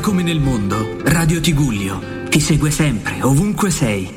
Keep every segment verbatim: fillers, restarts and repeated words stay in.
come nel mondo, Radio Tigullio ti segue sempre, ovunque sei.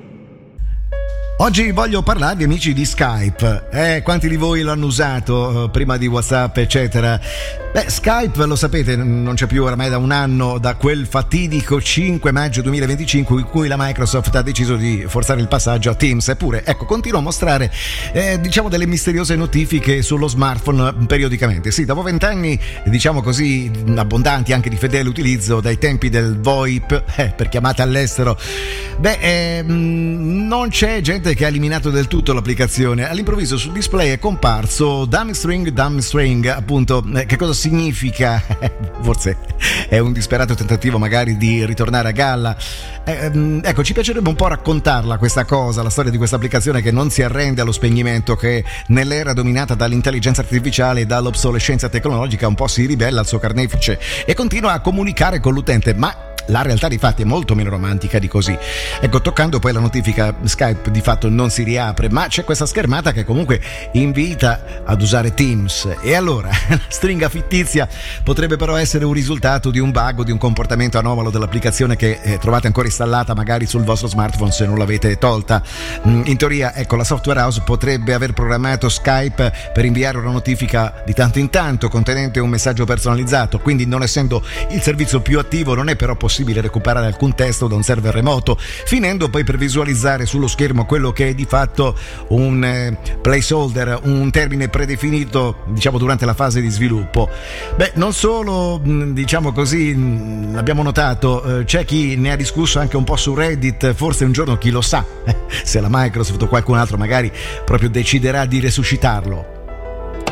Oggi voglio parlarvi, amici, di Skype. Eh, quanti di voi l'hanno usato eh, prima di WhatsApp, eccetera? Beh, Skype, lo sapete, non c'è più oramai da un anno, da quel fatidico cinque maggio duemilaventicinque in cui la Microsoft ha deciso di forzare il passaggio a Teams. Eppure, ecco, continua a mostrare, eh, diciamo, delle misteriose notifiche sullo smartphone periodicamente. Sì, dopo vent'anni, diciamo così, abbondanti anche di fedele utilizzo dai tempi del VoIP, eh, per chiamate all'estero, beh, eh, non c'è gente che ha eliminato del tutto l'applicazione. All'improvviso sul display è comparso dummy string dummy string, appunto. Eh, che cosa significa? Forse è un disperato tentativo magari di ritornare a galla. Eh, ecco, ci piacerebbe un po' raccontarla questa cosa, la storia di questa applicazione che non si arrende allo spegnimento, che nell'era dominata dall'intelligenza artificiale e dall'obsolescenza tecnologica un po' si ribella al suo carnefice e continua a comunicare con l'utente, ma la realtà di fatti è molto meno romantica di così. Ecco, toccando poi la notifica, Skype di fatto non si riapre, ma c'è questa schermata che comunque invita ad usare Teams. E allora, la stringa fittizia potrebbe però essere un risultato di un bug o di un comportamento anomalo dell'applicazione che eh, trovate ancora installata magari sul vostro smartphone se non l'avete tolta. In teoria, ecco, la software house potrebbe aver programmato Skype per inviare una notifica di tanto in tanto contenente un messaggio personalizzato, quindi non essendo il servizio più attivo non è però possibile recuperare alcun testo da un server remoto, finendo poi per visualizzare sullo schermo quello che è di fatto un eh, placeholder, un termine predefinito, diciamo, durante la fase di sviluppo. Beh, non solo, diciamo così, abbiamo notato, eh, c'è chi ne ha discusso anche un po' su Reddit, forse un giorno, chi lo sa, se la Microsoft o qualcun altro magari proprio deciderà di resuscitarlo.